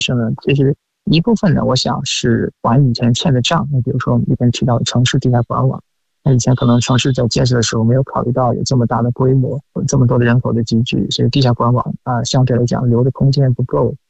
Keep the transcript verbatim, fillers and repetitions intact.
生呢？其实一部分呢，我想是还以前欠的账。那比如说我们一边提到的城市地下管网，那以前可能城市在建设的时候没有考虑到有这么大的规模，有这么多的人口的集聚，所以地下管网啊、呃，相对来讲留的空间不够。